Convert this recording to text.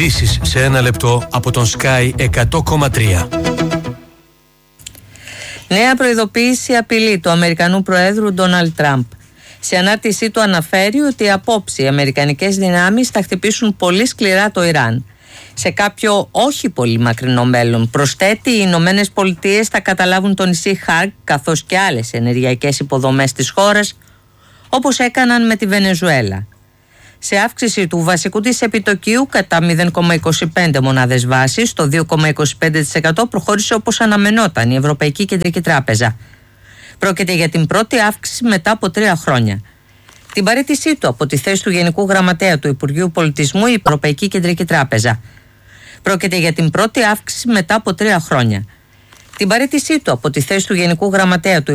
Ειδήσεις σε ένα λεπτό από τον Sky 100,3. Νέα προειδοποίηση απειλή του Αμερικανού Προέδρου Ντόναλντ Τραμπ. Σε ανάρτησή του αναφέρει ότι απόψε οι αμερικανικές δυνάμεις θα χτυπήσουν πολύ σκληρά το Ιράν. Σε κάποιο όχι πολύ μακρινό μέλλον, προσθέτει, οι Ηνωμένες Πολιτείες θα καταλάβουν το νησί Χαρκ καθώς και άλλες ενεργειακές υποδομές της χώρας, όπως έκαναν με τη Βενεζουέλα. Σε αύξηση του βασικού της επιτοκίου κατά 0,25 μονάδες βάσης, το 2,25% προχώρησε όπως αναμενόταν η Ευρωπαϊκή Κεντρική Τράπεζα. Πρόκειται για την πρώτη αύξηση μετά από 3 χρόνια. Την παραίτησή του από τη θέση του Γενικού Γραμματέα του Υπουργείου Πολιτισμού η Ευρωπαϊκή Κεντρική Τράπεζα. Πρόκειται για την πρώτη αύξηση μετά από 3 χρόνια. Την παραίτησή του από τη θέση του Γενικού Γραμματέα του